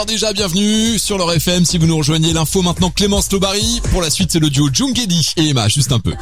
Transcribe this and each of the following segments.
Déjà, bienvenue sur leur FM. Si vous nous rejoignez, l'info maintenant, Clémence Lobary. Pour la suite, c'est le duo Djungedi et Emma, juste un peu.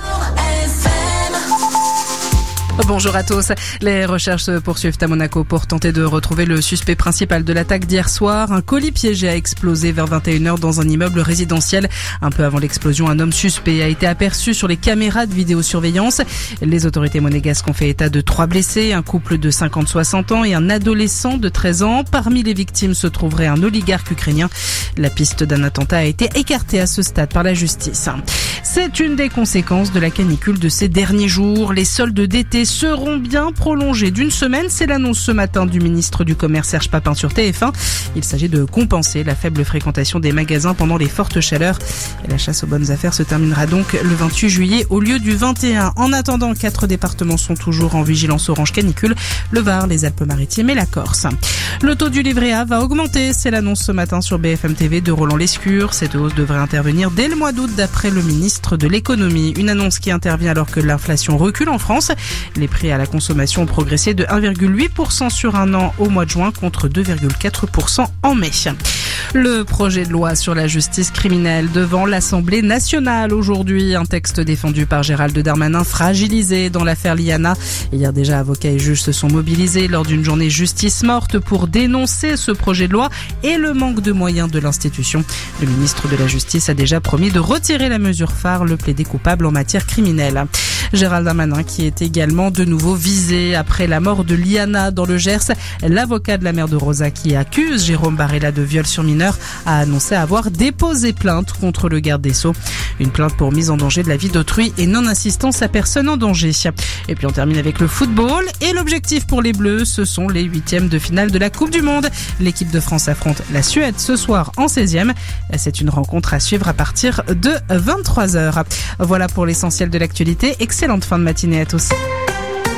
Bonjour à tous. Les recherches se poursuivent à Monaco pour tenter de retrouver le suspect principal de l'attaque d'hier soir. Un colis piégé a explosé vers 21h dans un immeuble résidentiel. Un peu avant l'explosion, un homme suspect a été aperçu sur les caméras de vidéosurveillance. Les autorités monégasques ont fait état de 3 blessés, un couple de 50-60 ans et un adolescent de 13 ans. Parmi les victimes se trouverait un oligarque ukrainien. La piste d'un attentat a été écartée à ce stade par la justice. C'est une des conséquences de la canicule de ces derniers jours. Les soldes d'été seront bien prolongés d'une semaine. C'est l'annonce ce matin du ministre du Commerce Serge Papin sur TF1. Il s'agit de compenser la faible fréquentation des magasins pendant les fortes chaleurs. Et la chasse aux bonnes affaires se terminera donc le 28 juillet au lieu du 21. En attendant, 4 départements sont toujours en vigilance orange canicule. Le Var, les Alpes-Maritimes et la Corse. Le taux du livret A va augmenter. C'est l'annonce ce matin sur BFM TV de Roland Lescure. Cette hausse devrait intervenir dès le mois d'août d'après le ministre de l'économie. Une annonce qui intervient alors que l'inflation recule en France. Les prix à la consommation ont progressé de 1,8% sur un an au mois de juin contre 2,4% en mai. Le projet de loi sur la justice criminelle devant l'Assemblée nationale aujourd'hui. Un texte défendu par Gérald Darmanin fragilisé dans l'affaire Liana. Hier déjà, avocats et juges se sont mobilisés lors d'une journée justice morte pour dénoncer ce projet de loi et le manque de moyens de l'institution. Le ministre de la Justice a déjà promis de retirer la mesure phare, le plaidé coupable en matière criminelle. Gérald Darmanin qui est également de nouveau visé après la mort de Liana dans le Gers. L'avocat de la mère de Rosa qui accuse Jérôme Barella de viol sur mineur a annoncé avoir déposé plainte contre le garde des Sceaux. Une plainte pour mise en danger de la vie d'autrui et non-assistance à personne en danger. Et puis on termine avec le football et l'objectif pour les Bleus, ce sont les 8e de finale de la Coupe du Monde. L'équipe de France affronte la Suède ce soir en 16e. C'est une rencontre à suivre à partir de 23h. Voilà pour l'essentiel de l'actualité. Excellente fin de matinée à tous.